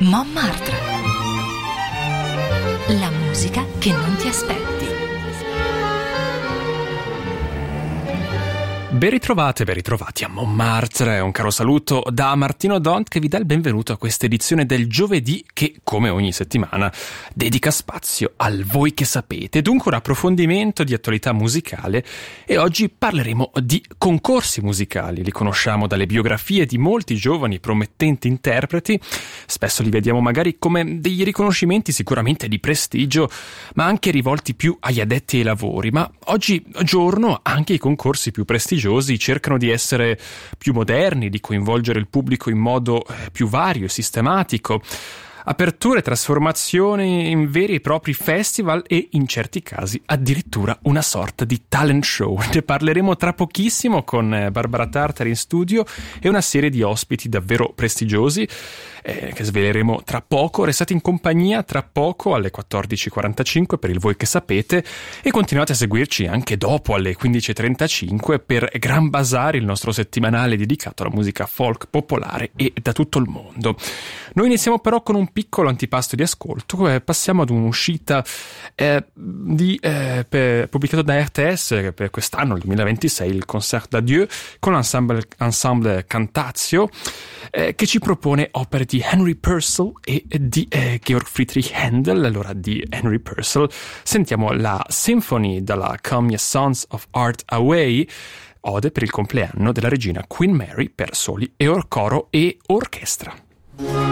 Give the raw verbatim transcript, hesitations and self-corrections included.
Montmartre. La musica che non ti aspetti. Ben ritrovate, ben ritrovati a Montmartre. Un caro saluto da Martino Dont che vi dà il benvenuto a questa edizione del giovedì che, come ogni settimana, dedica spazio al voi che sapete. Dunque un approfondimento di attualità musicale e oggi parleremo di concorsi musicali. Li conosciamo dalle biografie di molti giovani promettenti interpreti. Spesso li vediamo magari come dei riconoscimenti sicuramente di prestigio, ma anche rivolti più agli addetti ai lavori. Ma oggi giorno anche i concorsi più prestigiosi cercano di essere più moderni, di coinvolgere il pubblico in modo più vario e sistematico. Aperture, trasformazioni in veri e propri festival e, in certi casi, addirittura una sorta di talent show. Ne parleremo tra pochissimo con Barbara Tartari in studio e una serie di ospiti davvero prestigiosi eh, che sveleremo tra poco. Restate in compagnia tra poco alle quattordici e quarantacinque per il Voi che sapete e continuate a seguirci anche dopo alle quindici e trentacinque per Gran Bazar, il nostro settimanale dedicato alla musica folk popolare e da tutto il mondo. Noi iniziamo però con un piccolo antipasto di ascolto e passiamo ad un'uscita eh, di, eh, per, pubblicato da R T S per quest'anno, il duemilaventisei, il Concert d'Adieu con l'ensemble ensemble Cantatio eh, che ci propone opere di Henry Purcell e di eh, Georg Friedrich Händel. Allora, di Henry Purcell sentiamo la Symphony dalla Come Ye Sons of Art Away, ode per il compleanno della regina Queen Mary per soli e or coro e orchestra.